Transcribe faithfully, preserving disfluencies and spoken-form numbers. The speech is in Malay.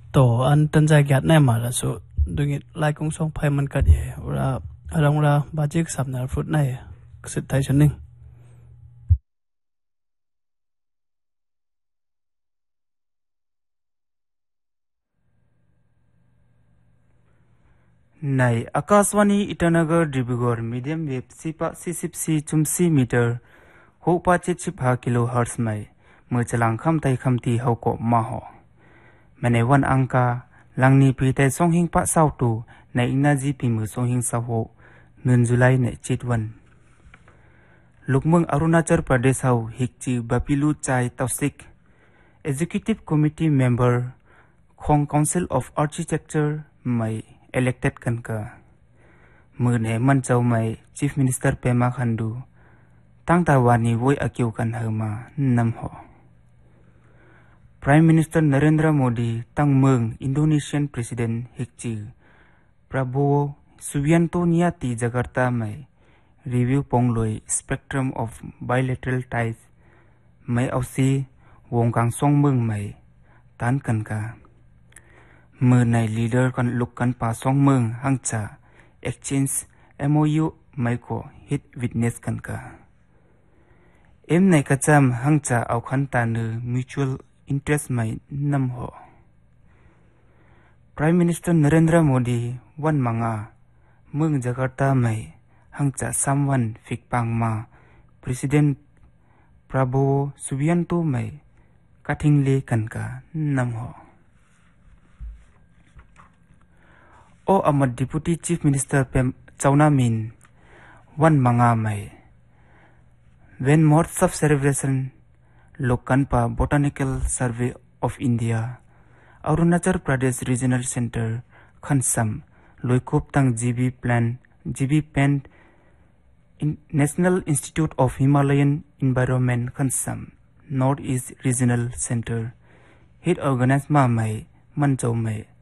to an tanja gyat na mara so dungit lai kong song phai man kat ye ora arang ra bajik sapnar fruit na ye sit thai chuning Nai Akaswani Itanagar Dibugor medium wave sipa sisipsi chumsi meter ho pa chip ha kilohertz mai merchalang kham tai kham ti ho ko ma ho mane wan angka langni pi tai song hing pa sau tu na ina ji pi mu song hing sa ho nun July ne chitwan Lukmung Arunachal Pradesh hau hikchi bapilu chai tausik executive committee member Khong Council of Architecture mai elected kanka mune man chau mai chief minister Pema Khandu tang tawani woi akyu kan hama nam ho Prime Minister Narendra Modi tang mung Indonesian President hikchi Prabowo Subianto niati Jakarta mai review pongloi spectrum of bilateral ties mai ausi wongkang song mung mai tan kanka mơ này leader kan luk kan pa song mung hangcha exchange M O U mai ko hit witness kan ka em này ka cham hangcha au khan ta nu mutual interest mai nam ho Prime Minister Narendra Modi wan manga mung Jakarta mai hangcha someone fik pang ma President Prabowo Subianto mai kathing le kan ka nam ho O Amad Deputy Chief Minister Pem Chauna Min Wan Manga Mai When more sub-celebration Lokanpa Botanical Survey of India Arunachal Pradesh Regional Center Khansam Loikop Tang G B Plan G B Pen in National Institute of Himalayan Environment Khansam North East Regional Center Hit Organized Ma Mai Manchau Mai